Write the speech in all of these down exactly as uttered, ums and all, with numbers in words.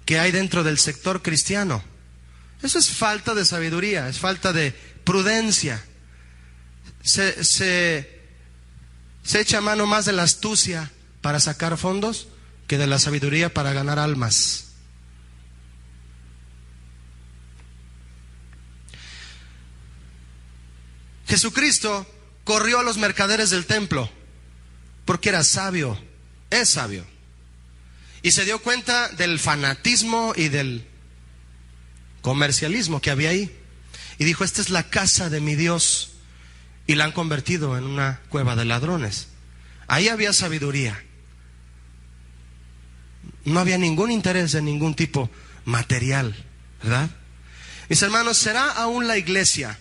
que hay dentro del sector cristiano. Eso es falta de sabiduría, es falta de prudencia. Se, se, se echa mano más de la astucia para sacar fondos que de la sabiduría para ganar almas. Jesucristo corrió a los mercaderes del templo porque era sabio, es sabio. Y se dio cuenta del fanatismo y del comercialismo que había ahí. Y dijo, esta es la casa de mi Dios. Y la han convertido en una cueva de ladrones. Ahí había sabiduría. No había ningún interés de ningún tipo material, ¿verdad? Mis hermanos, ¿será aún la iglesia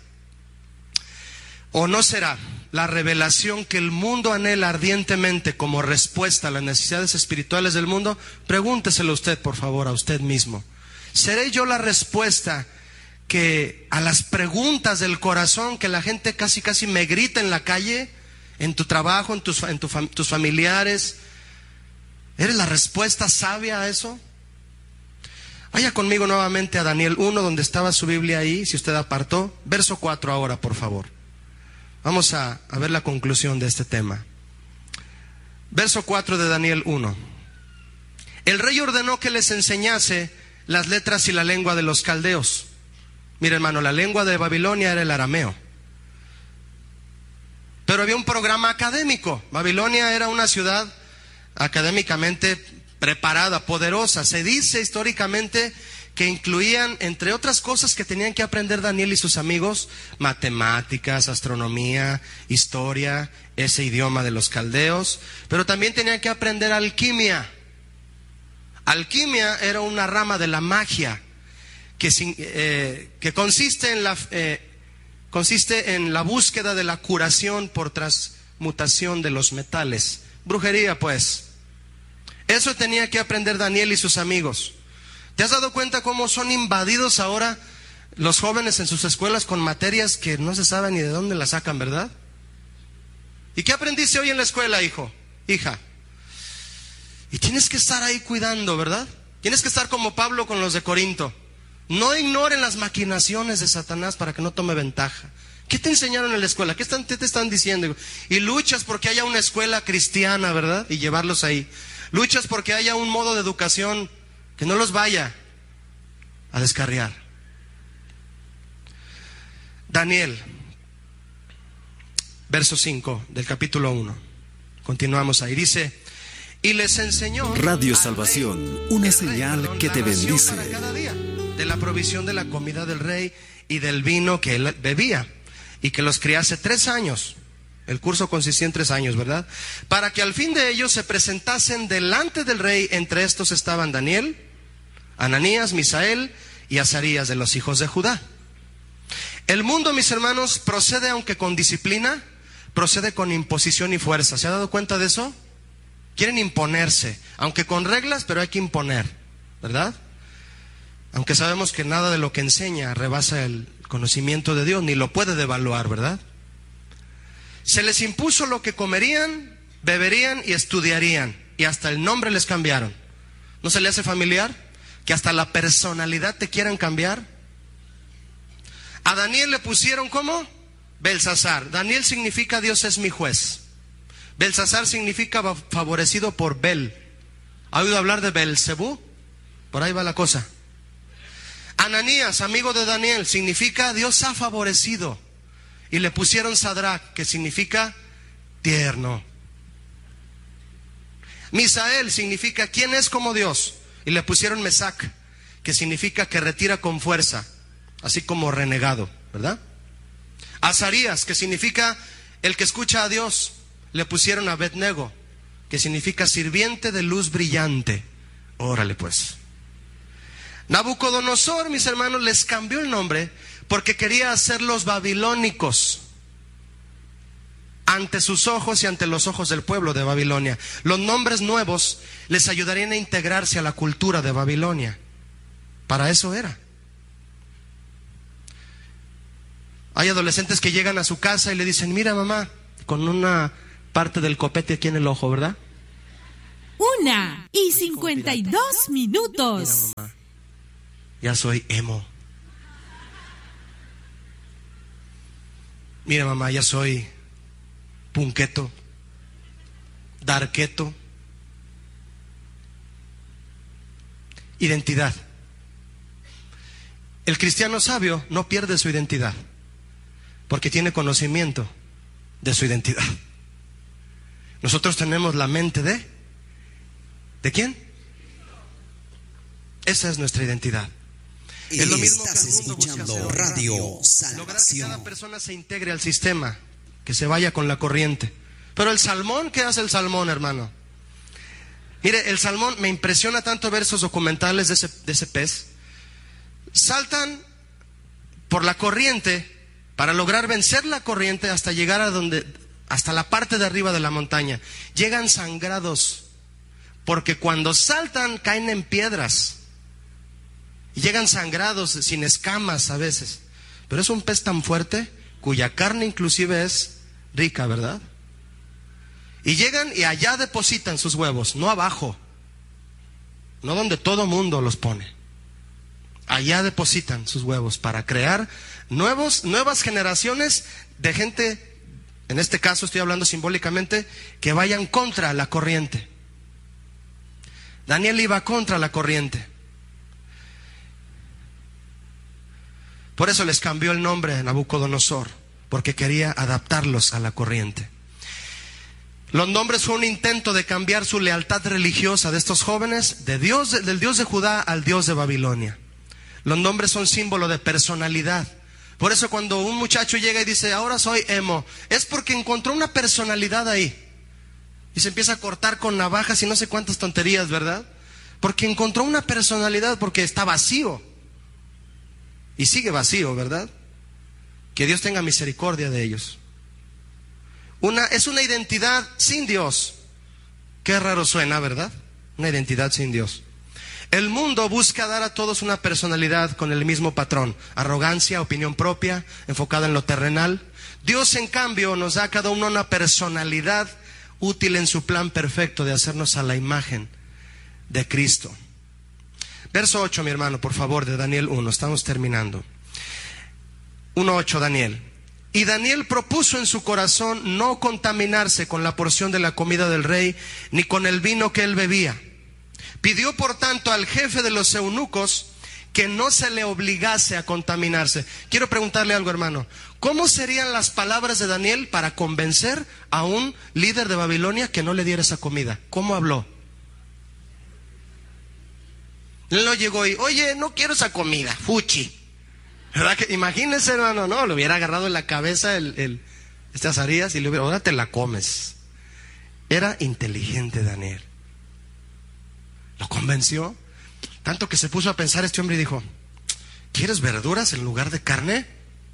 o no será la revelación que el mundo anhela ardientemente como respuesta a las necesidades espirituales del mundo? Pregúnteselo usted, por favor, a usted mismo. ¿Seré yo la respuesta que a las preguntas del corazón que la gente casi casi me grita en la calle, en tu trabajo, en tus, en tu, tus familiares? ¿Eres la respuesta sabia a eso? Vaya conmigo nuevamente a Daniel uno, donde estaba su Biblia ahí, si usted apartó. Verso cuatro ahora, por favor. Vamos a, a ver la conclusión de este tema. Verso cuatro de Daniel uno. El rey ordenó que les enseñase las letras y la lengua de los caldeos. Mira, hermano, la lengua de Babilonia era el arameo. Pero había un programa académico. Babilonia era una ciudad académicamente preparada, poderosa. Se dice históricamente que incluían, entre otras cosas que tenían que aprender Daniel y sus amigos, matemáticas, astronomía, historia, ese idioma de los caldeos, pero también tenían que aprender alquimia. Alquimia era una rama de la magia que, eh, que consiste en la, eh, consiste en la búsqueda de la curación por transmutación de los metales. Brujería, pues. Eso tenía que aprender Daniel y sus amigos. ¿Te has dado cuenta cómo son invadidos ahora los jóvenes en sus escuelas con materias que no se sabe ni de dónde las sacan, verdad? ¿Y qué aprendiste hoy en la escuela, hijo, hija? Y tienes que estar ahí cuidando, ¿verdad? Tienes que estar como Pablo con los de Corinto. No ignoren las maquinaciones de Satanás para que no tome ventaja. ¿Qué te enseñaron en la escuela? ¿Qué, están, qué te están diciendo? Y luchas porque haya una escuela cristiana, ¿verdad? Y llevarlos ahí. Luchas porque haya un modo de educación que no los vaya a descarriar. Daniel, verso cinco del capítulo uno. Continuamos ahí. Dice, y les enseñó Radio Salvación, una señal que te bendice. Para cada día, de la provisión de la comida del rey y del vino que él bebía, y que los criase tres años. El curso consistía en tres años, ¿verdad? Para que al fin de ellos se presentasen delante del rey. Entre estos estaban Daniel, Ananías, Misael y Azarías, de los hijos de Judá. El mundo, mis hermanos, procede, aunque con disciplina, procede con imposición y fuerza. ¿Se ha dado cuenta de eso? Quieren imponerse, aunque con reglas, pero hay que imponer, ¿verdad? Aunque sabemos que nada de lo que enseña rebasa el conocimiento de Dios, ni lo puede devaluar, ¿verdad? Se les impuso lo que comerían, beberían y estudiarían, y hasta el nombre les cambiaron. ¿No se le hace familiar? Que hasta la personalidad te quieran cambiar. A Daniel le pusieron ¿cómo? Belsasar. Daniel significa Dios es mi juez. Belsasar significa favorecido por Bel. ¿Ha oído hablar de Belcebú? Por ahí va la cosa. Ananías, amigo de Daniel, significa Dios ha favorecido. Y le pusieron Sadrach, que significa tierno. Misael significa ¿quién es como Dios? Y le pusieron Mesac, que significa que retira con fuerza, así como renegado, ¿verdad? Azarías, que significa el que escucha a Dios. Le pusieron Abednego, que significa sirviente de luz brillante. Órale pues. Nabucodonosor, mis hermanos, les cambió el nombre porque quería hacerlos babilónicos ante sus ojos y ante los ojos del pueblo de Babilonia. Los nombres nuevos les ayudarían a integrarse a la cultura de Babilonia. Para eso era. Hay adolescentes que llegan a su casa y le dicen, mira mamá, con una parte del copete aquí en el ojo, ¿verdad? Una y cincuenta y dos minutos. Mira, mamá. ya soy emo. Mira, mamá, ya soy punqueto, darqueto. Identidad. El cristiano sabio no pierde su identidad porque tiene conocimiento de su identidad. Nosotros tenemos la mente de ¿de quién? Esa es nuestra identidad. Y es lo mismo que el mundo busca hacer, Radio Salvación. Lograr que cada persona se integre al sistema, que se vaya con la corriente. Pero el salmón, ¿qué hace el salmón, hermano? Mire, el salmón, me impresiona tanto ver esos documentales de ese, de ese pez. Saltan por la corriente para lograr vencer la corriente hasta llegar a donde, hasta la parte de arriba de la montaña. Llegan sangrados, porque cuando saltan caen en piedras. Y llegan sangrados, sin escamas a veces. Pero es un pez tan fuerte, cuya carne inclusive es rica, ¿verdad? Y llegan y allá depositan sus huevos, no abajo, no donde todo mundo los pone. Allá depositan sus huevos para crear nuevos, nuevas generaciones de gente, en este caso estoy hablando simbólicamente, que vayan contra la corriente. Daniel iba contra la corriente. Por eso les cambió el nombre a Nabucodonosor, porque quería adaptarlos a la corriente. Los nombres fue un intento de cambiar su lealtad religiosa de estos jóvenes, de Dios, del Dios de Judá al Dios de Babilonia. Los nombres son símbolo de personalidad. Por eso cuando un muchacho llega y dice, ahora soy emo, es porque encontró una personalidad ahí. Y se empieza a cortar con navajas y no sé cuántas tonterías, ¿verdad? Porque encontró una personalidad, porque está vacío. Y sigue vacío, ¿verdad? Que Dios tenga misericordia de ellos. Una, es una identidad sin Dios. Qué raro suena, ¿verdad? Una identidad sin Dios. El mundo busca dar a todos una personalidad con el mismo patrón: arrogancia, opinión propia, enfocada en lo terrenal. Dios, en cambio, nos da a cada uno una personalidad útil en su plan perfecto de hacernos a la imagen de Cristo. Verso ocho, mi hermano, por favor, de Daniel uno, estamos terminando. uno ocho, Daniel. Y Daniel propuso en su corazón no contaminarse con la porción de la comida del rey, ni con el vino que él bebía. Pidió, por tanto, al jefe de los eunucos que no se le obligase a contaminarse. Quiero preguntarle algo, hermano. ¿Cómo serían las palabras de Daniel para convencer a un líder de Babilonia que no le diera esa comida? ¿Cómo habló? Él no llegó y, oye, no quiero esa comida, fuchi. ¿Verdad que? Imagínense, hermano, no, le hubiera agarrado en la cabeza el, el, este Azarías y le hubiera, ahora te la comes. Era inteligente Daniel. Lo convenció, tanto que se puso a pensar este hombre y dijo, ¿quieres verduras en lugar de carne?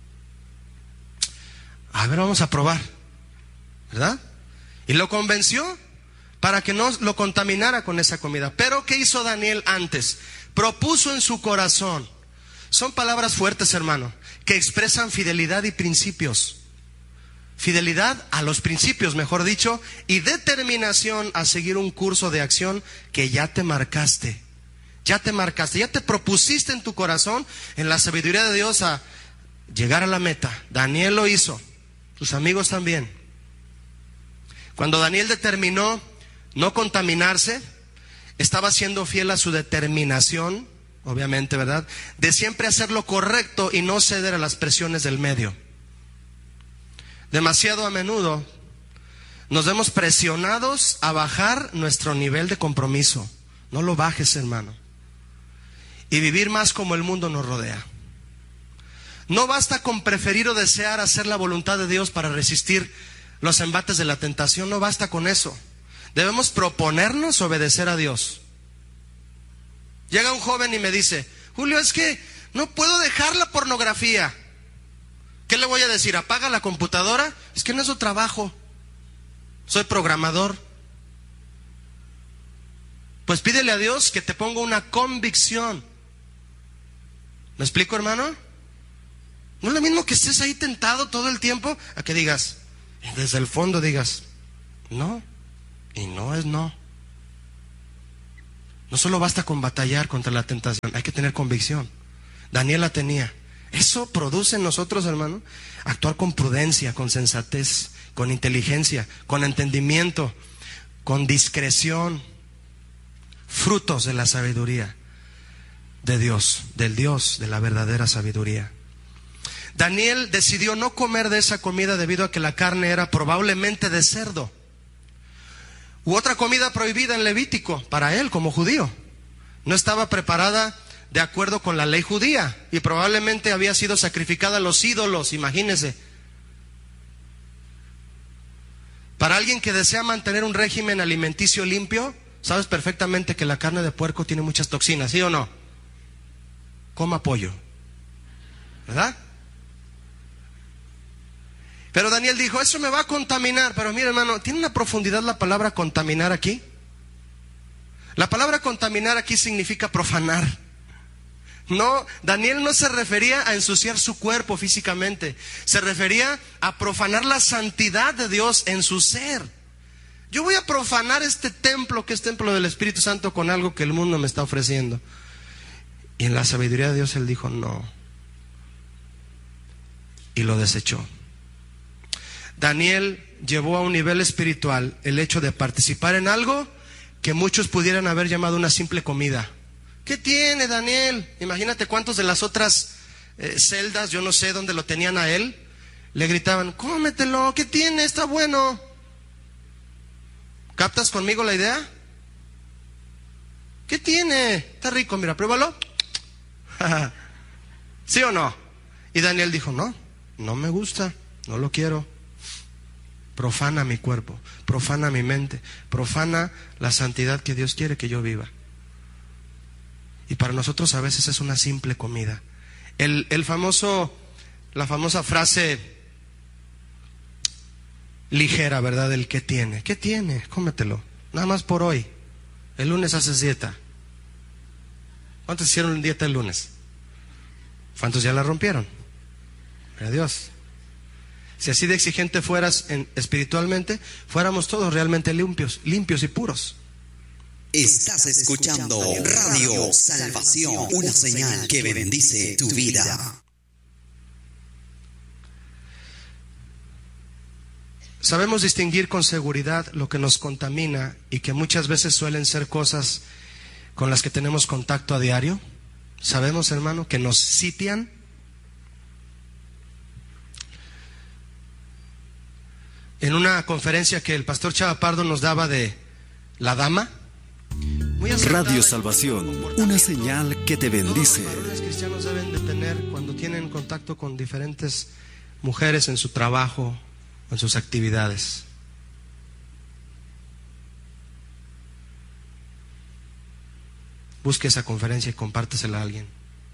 A ver, vamos a probar, ¿verdad? Y lo convenció para que no lo contaminara con esa comida. Pero ¿qué hizo Daniel antes? Propuso en su corazón. Son palabras fuertes, hermano, que expresan fidelidad y principios. Fidelidad a los principios, mejor dicho, y determinación a seguir un curso de acción que ya te marcaste. Ya te marcaste, ya te propusiste en tu corazón, en la sabiduría de Dios, a llegar a la meta. Daniel lo hizo, sus amigos también. Cuando Daniel determinó no contaminarse, estaba siendo fiel a su determinación, obviamente, ¿verdad?, de siempre hacer lo correcto y no ceder a las presiones del medio. Demasiado a menudo nos vemos presionados a bajar nuestro nivel de compromiso. No lo bajes, hermano. Y vivir más como el mundo nos rodea. No basta con preferir o desear hacer la voluntad de Dios para resistir los embates de la tentación. No basta con eso. Debemos proponernos obedecer a Dios. Llega un joven y me dice, Julio, es que no puedo dejar la pornografía. ¿Qué le voy a decir? ¿Apaga la computadora? Es que no es su trabajo. Soy programador. Pues pídele a Dios que te ponga una convicción. ¿Me explico, hermano? No es lo mismo que estés ahí tentado todo el tiempo a que digas, desde el fondo digas, no, y no es no. No solo basta con batallar contra la tentación, hay que tener convicción. Daniel la tenía. Eso produce en nosotros, hermano, actuar con prudencia, con sensatez, con inteligencia, con entendimiento, con discreción, frutos de la sabiduría de Dios, del Dios de la verdadera sabiduría. Daniel decidió no comer de esa comida debido a que la carne era probablemente de cerdo u otra comida prohibida en Levítico para él como judío. No estaba preparada de acuerdo con la ley judía y probablemente había sido sacrificada a los ídolos, imagínense. Para alguien que desea mantener un régimen alimenticio limpio, sabes perfectamente que la carne de puerco tiene muchas toxinas, ¿sí o no? Coma pollo, ¿verdad? Pero Daniel dijo, eso me va a contaminar. Pero mire, hermano, ¿tiene una profundidad la palabra contaminar aquí? La palabra contaminar aquí significa profanar. No, Daniel no se refería a ensuciar su cuerpo físicamente, se refería a profanar la santidad de Dios en su ser. Yo voy a profanar este templo que es templo del Espíritu Santo con algo que el mundo me está ofreciendo. Y en la sabiduría de Dios él dijo no, y lo desechó. Daniel llevó a un nivel espiritual el hecho de participar en algo que muchos pudieran haber llamado una simple comida. ¿Qué tiene, Daniel? Imagínate cuántos de las otras eh, celdas, yo no sé dónde lo tenían a él, le gritaban, cómetelo, ¿qué tiene? Está bueno. ¿Captas conmigo la idea? ¿Qué tiene? Está rico, mira, pruébalo. ¿Sí o no? Y Daniel dijo, no, no me gusta, no lo quiero. Profana mi cuerpo, profana mi mente, profana la santidad que Dios quiere que yo viva. Y para nosotros a veces es una simple comida. El, el famoso, la famosa frase ligera, ¿verdad? El ¿qué tiene? ¿Qué tiene? Cómetelo. Nada más por hoy. El lunes haces dieta. ¿Cuántos hicieron dieta el lunes? ¿Cuántos ya la rompieron? Adiós. Si así de exigente fueras en, espiritualmente, fuéramos todos realmente limpios, limpios y puros. Estás escuchando Radio Salvación, una señal que bendice tu vida. Sabemos distinguir con seguridad lo que nos contamina y que muchas veces suelen ser cosas con las que tenemos contacto a diario. Sabemos, hermano, que nos sitian. En una conferencia que el pastor Chava Pardo nos daba de la dama, Radio Salvación, una señal que te bendice. Todos los varones cristianos deben de tener cuando tienen contacto con diferentes mujeres en su trabajo, en sus actividades. Busque esa conferencia y compártesela a alguien.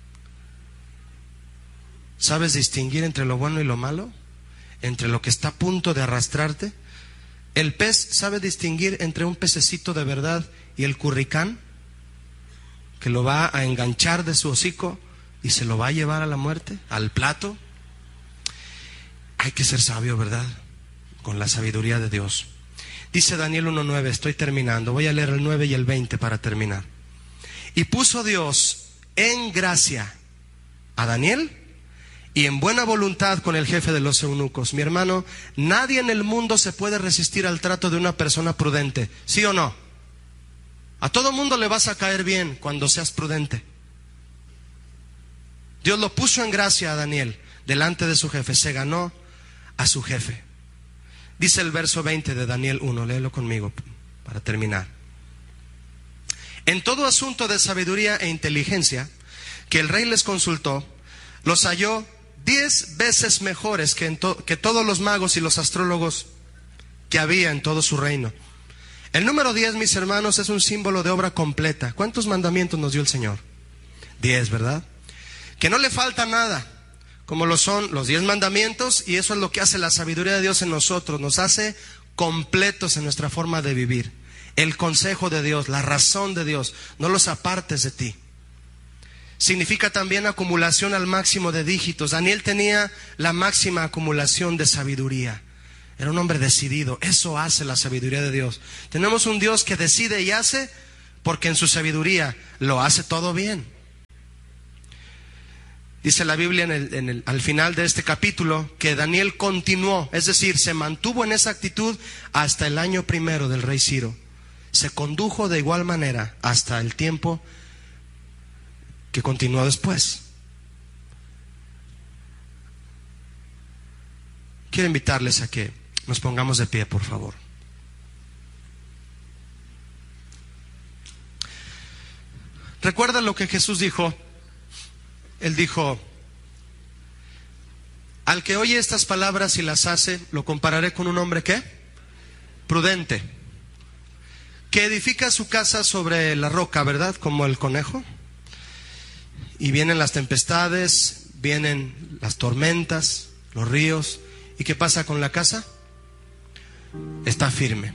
¿Sabes distinguir entre lo bueno y lo malo? Entre lo que está a punto de arrastrarte. El pez sabe distinguir entre un pececito de verdad y el curricán, que lo va a enganchar de su hocico y se lo va a llevar a la muerte, al plato. Hay que ser sabio, ¿verdad? Con la sabiduría de Dios. Dice Daniel uno nueve, estoy terminando, voy a leer el nueve y el veinte para terminar. Y puso Dios en gracia a Daniel y en buena voluntad con el jefe de los eunucos. Mi hermano, nadie en el mundo se puede resistir al trato de una persona prudente, ¿sí o no? A todo mundo le vas a caer bien cuando seas prudente. Dios lo puso en gracia a Daniel delante de su jefe, se ganó a su jefe. Dice el verso veinte de Daniel uno, léelo conmigo para terminar. En todo asunto de sabiduría e inteligencia que el rey les consultó, los halló diez veces mejores que, en to- que todos los magos y los astrólogos que había en todo su reino. El número diez, mis hermanos, es un símbolo de obra completa. ¿Cuántos mandamientos nos dio el Señor? Diez, ¿verdad? Que no le falta nada, como lo son los diez mandamientos, y eso es lo que hace la sabiduría de Dios en nosotros, nos hace completos en nuestra forma de vivir. El consejo de Dios, la razón de Dios, no los apartes de ti. Significa también acumulación al máximo de dígitos. Daniel tenía la máxima acumulación de sabiduría. Era un hombre decidido. Eso hace la sabiduría de Dios. Tenemos un Dios que decide y hace porque en su sabiduría lo hace todo bien. Dice la Biblia en el, en el, al final de este capítulo que Daniel continuó, es decir, se mantuvo en esa actitud hasta el año primero del rey Ciro. Se condujo de igual manera hasta el tiempo que continuó después. Quiero invitarles a que nos pongamos de pie, por favor. ¿Recuerdan lo que Jesús dijo? Él dijo: al que oye estas palabras y las hace, lo compararé con un hombre ¿qué? Prudente, que edifica su casa sobre la roca, ¿verdad? Como el conejo. Y vienen las tempestades, vienen las tormentas, los ríos. ¿Y qué pasa con la casa? Está firme.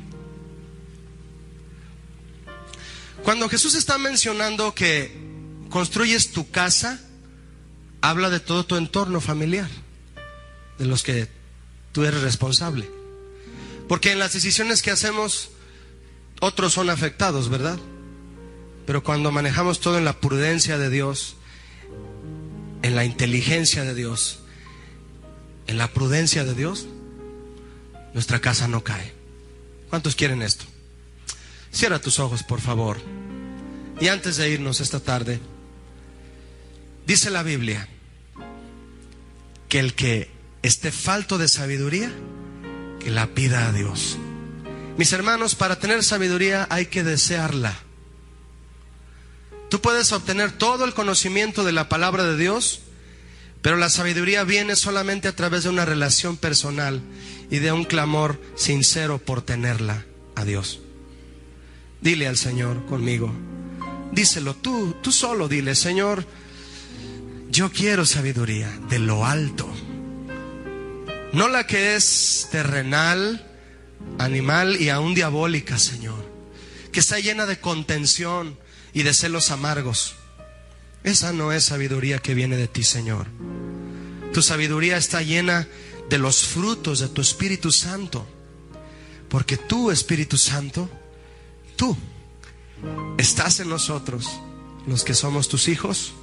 Cuando Jesús está mencionando que construyes tu casa, habla de todo tu entorno familiar, de los que tú eres responsable. Porque en las decisiones que hacemos, otros son afectados, ¿verdad? Pero cuando manejamos todo en la prudencia de Dios, en la inteligencia de Dios, en la prudencia de Dios, nuestra casa no cae. ¿Cuántos quieren esto? Cierra tus ojos, por favor. Y antes de irnos esta tarde, dice la Biblia que el que esté falto de sabiduría, que la pida a Dios. Mis hermanos, para tener sabiduría hay que desearla. Tú puedes obtener todo el conocimiento de la palabra de Dios, pero la sabiduría viene solamente a través de una relación personal y de un clamor sincero por tenerla a Dios. Dile al Señor conmigo, díselo tú, tú solo dile: Señor, yo quiero sabiduría de lo alto, no la que es terrenal, animal y aún diabólica, Señor, que está llena de contención y de celos amargos. Esa no es sabiduría que viene de ti, Señor. Tu sabiduría está llena de los frutos de tu Espíritu Santo, porque tú, Espíritu Santo, tú estás en nosotros, los que somos tus hijos,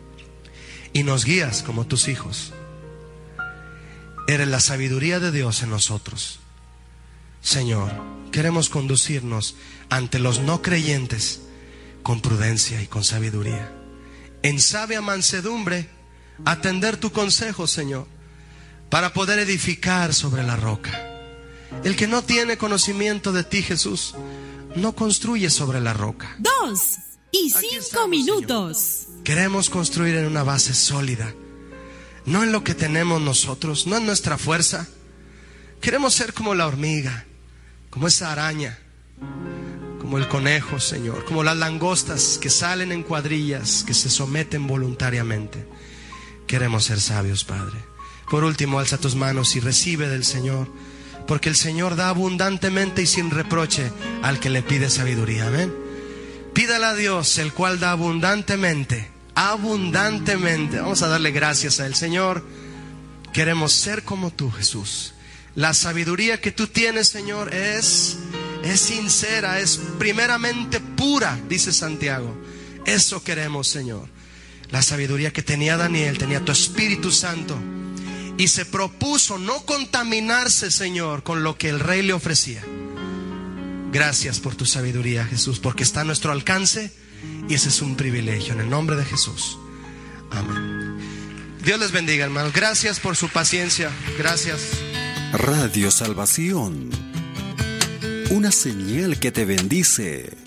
y nos guías como tus hijos. Eres la sabiduría de Dios en nosotros. Señor, queremos conducirnos ante los no creyentes con prudencia y con sabiduría, en sabia mansedumbre, atender tu consejo, Señor, para poder edificar sobre la roca. El que no tiene conocimiento de ti, Jesús, no construye sobre la roca. Dos y cinco estamos, minutos. Señor. Queremos construir en una base sólida, no en lo que tenemos nosotros, no en nuestra fuerza. Queremos ser como la hormiga, como esa araña, como el conejo, Señor, como las langostas que salen en cuadrillas, que se someten voluntariamente. Queremos ser sabios, Padre. Por último, alza tus manos y recibe del Señor, porque el Señor da abundantemente y sin reproche al que le pide sabiduría. Amén. Pídala a Dios, el cual da abundantemente, abundantemente. Vamos a darle gracias a Él. Señor, queremos ser como tú, Jesús. La sabiduría que tú tienes, Señor, es, es sincera, es primeramente pura, dice Santiago. Eso queremos, Señor. La sabiduría que tenía Daniel, tenía tu Espíritu Santo, y se propuso no contaminarse, Señor, con lo que el rey le ofrecía. Gracias por tu sabiduría, Jesús, porque está a nuestro alcance y ese es un privilegio. En el nombre de Jesús. Amén. Dios les bendiga, hermanos. Gracias por su paciencia. Gracias. Radio Salvación, una señal que te bendice.